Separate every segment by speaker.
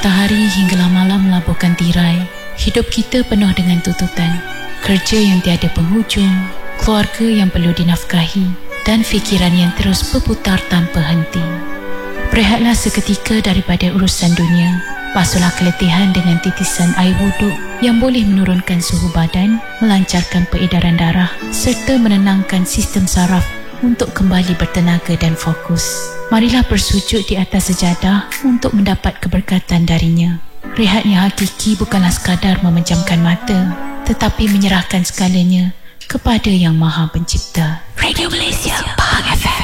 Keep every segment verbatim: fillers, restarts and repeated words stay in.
Speaker 1: Matahari hinggalah malam melabuhkan tirai. Hidup kita penuh dengan tuntutan. Kerja yang tiada penghujung, keluarga yang perlu dinafkahi, dan fikiran yang terus berputar tanpa henti. Berehatlah seketika daripada urusan dunia. Basuhlah keletihan dengan titisan air wuduk yang boleh menurunkan suhu badan, melancarkan peredaran darah serta menenangkan sistem saraf untuk kembali bertenaga dan fokus. Marilah bersujud di atas sejadah untuk mendapat keberkatan darinya. Rehat yang hakiki bukanlah sekadar memejamkan mata, tetapi menyerahkan segalanya kepada Yang Maha Pencipta. Radio Malaysia, Pahang F M.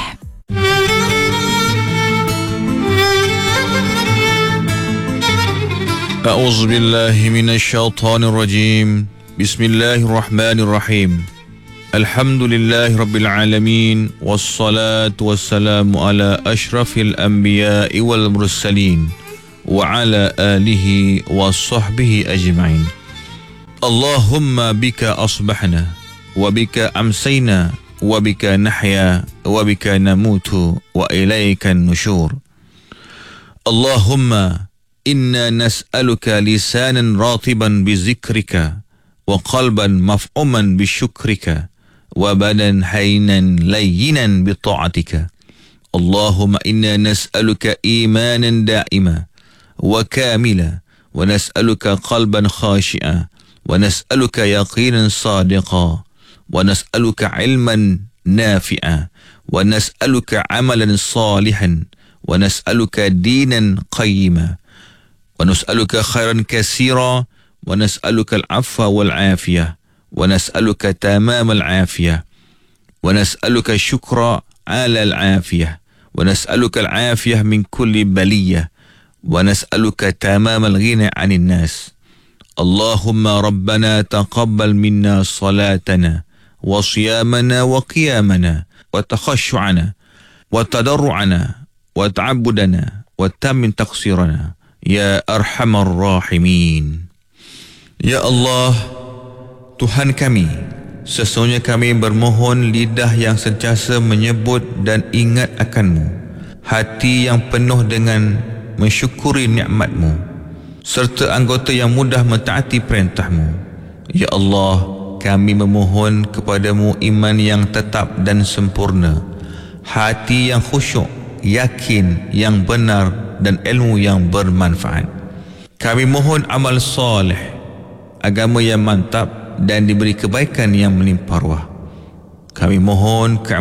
Speaker 2: A'udzu billahi minasyaitonir rajim. Bismillahirrahmanirrahim. Alhamdulillahi rabbil alamin, wassalatu wassalamu ala asyrafil anbiya'i wal mursalin wa ala alihi wa sahbihi ajma'in. Allahumma bika asbahna wa bika amsayna wa bika nahya wa bika namutu wa ilaikan nusyur. Allahumma inna nas'aluka lisanan ratiban bizikrika wa qalban maf'uman bisyukrika wa badan haynan layyinan bita'atika. Allahumma inna nas'aluka imanan da'ima wa kamila wa nas'aluka qalban khashi'a wa nas'aluka yaqinan sadiqa wa nas'aluka ilman nafi'a wa nas'aluka amalan salihan wa nas'aluka dinan qayyima wa nas'aluka khairan katsira wa nas'aluka al-'afwa wal-'afiyah wa nas'aluka tamam al-'afiyah wa nas'aluka syukra 'ala al-'afiyah wa nas'aluka al-'afiyah min kulli baliyah wa nas'aluka tamam al-ghina 'anil nas. Allahumma rabbana taqabbal minna salatana wa siyamana wa qiyamana wa takhashu'ana wa tadarru'ana wa ta'abbudana wa tammin taqsirana ya arhamar rahimin. Ya Allah, Tuhan kami, sesungguhnya kami bermohon lidah yang sentiasa menyebut dan ingat akan-Mu, hati yang penuh dengan mensyukuri nikmat-Mu, serta anggota yang mudah mentaati perintah-Mu. Ya Allah, kami memohon kepada-Mu iman yang tetap dan sempurna, hati yang khusyuk, yakin yang benar, dan ilmu yang bermanfaat. Kami mohon amal soleh, agama yang mantap, dan diberi kebaikan yang melimpah ruah. Kami mohon ke